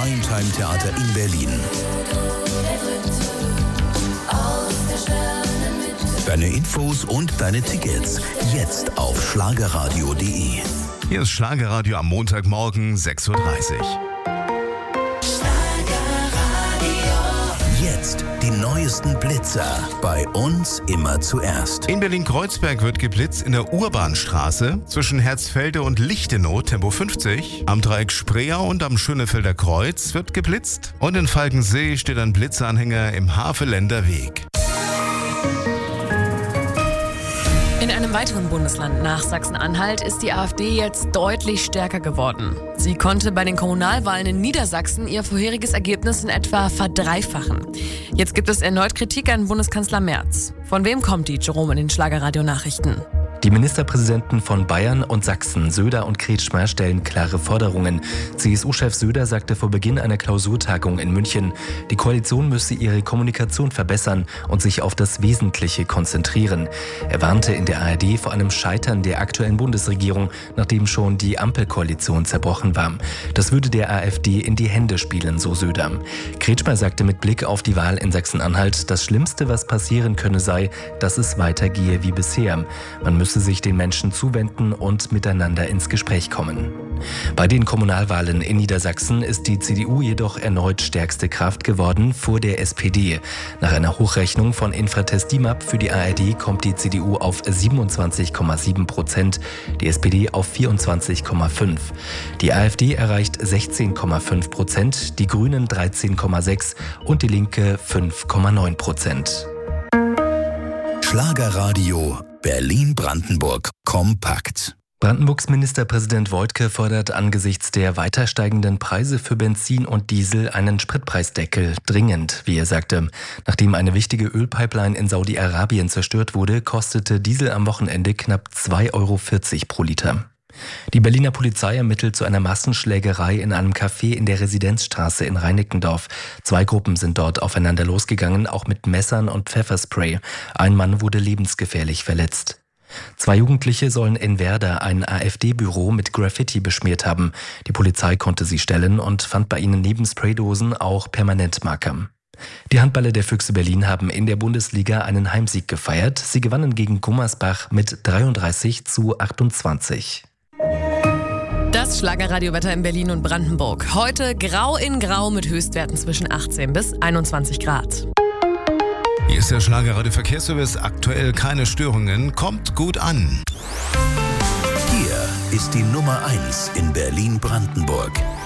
Primetime-Theater in Berlin. Deine Infos und deine Tickets jetzt auf schlagerradio.de. Hier ist Schlagerradio am Montagmorgen 6:30 Uhr. Jetzt die neuesten Blitzer. Bei uns immer zuerst. In Berlin-Kreuzberg wird geblitzt in der Urbanstraße zwischen Herzfelde und Lichtenau, Tempo 50. Am Dreieck Spreer und am Schönefelder Kreuz wird geblitzt. Und in Falkensee steht ein Blitzanhänger im Haveländer Weg. In einem weiteren Bundesland nach Sachsen-Anhalt ist die AfD jetzt deutlich stärker geworden. Sie konnte bei den Kommunalwahlen in Niedersachsen ihr vorheriges Ergebnis in etwa verdreifachen. Jetzt gibt es erneut Kritik an Bundeskanzler Merz. Von wem kommt die, Jerome, in den Schlagerradio-Nachrichten? Die Ministerpräsidenten von Bayern und Sachsen, Söder und Kretschmer, stellen klare Forderungen. CSU-Chef Söder sagte vor Beginn einer Klausurtagung in München, die Koalition müsse ihre Kommunikation verbessern und sich auf das Wesentliche konzentrieren. Er warnte in der ARD vor einem Scheitern der aktuellen Bundesregierung, nachdem schon die Ampelkoalition zerbrochen war. Das würde der AfD in die Hände spielen, so Söder. Kretschmer sagte mit Blick auf die Wahl in Sachsen-Anhalt, das Schlimmste, was passieren könne, sei, dass es weitergehe wie bisher. Man müsse sich den Menschen zuwenden und miteinander ins Gespräch kommen. Bei den Kommunalwahlen in Niedersachsen ist die CDU jedoch erneut stärkste Kraft geworden vor der SPD. Nach einer Hochrechnung von Infratest DIMAP für die ARD kommt die CDU auf 27,7%, die SPD auf 24,5%. Die AfD erreicht 16,5%, die Grünen 13,6% und die Linke 5,9%. Schlagerradio Berlin-Brandenburg kompakt. Brandenburgs Ministerpräsident Woidke fordert angesichts der weiter steigenden Preise für Benzin und Diesel einen Spritpreisdeckel. Dringend, wie er sagte. Nachdem eine wichtige Ölpipeline in Saudi-Arabien zerstört wurde, kostete Diesel am Wochenende knapp 2,40 Euro pro Liter. Die Berliner Polizei ermittelt zu einer Massenschlägerei in einem Café in der Residenzstraße in Reinickendorf. 2 Gruppen sind dort aufeinander losgegangen, auch mit Messern und Pfefferspray. Ein Mann wurde lebensgefährlich verletzt. 2 Jugendliche sollen in Werder ein AfD-Büro mit Graffiti beschmiert haben. Die Polizei konnte sie stellen und fand bei ihnen neben Spraydosen auch Permanentmarker. Die Handballer der Füchse Berlin haben in der Bundesliga einen Heimsieg gefeiert. Sie gewannen gegen Gummersbach mit 33:28. Das Schlagerradiowetter in Berlin und Brandenburg. Heute grau in grau mit Höchstwerten zwischen 18 bis 21 Grad. Hier ist der Schlagerradio-Verkehrsservice. Aktuell keine Störungen. Kommt gut an. Hier ist die Nummer 1 in Berlin-Brandenburg.